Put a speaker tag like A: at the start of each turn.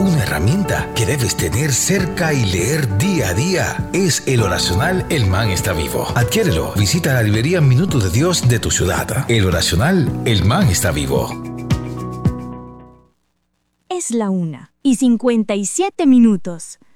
A: Una herramienta que debes tener cerca y leer día a día es el oracional El Man está vivo. Adquiérelo. Visita la librería Minuto de Dios de tu ciudad. El oracional El Man está vivo.
B: Es la 1:57.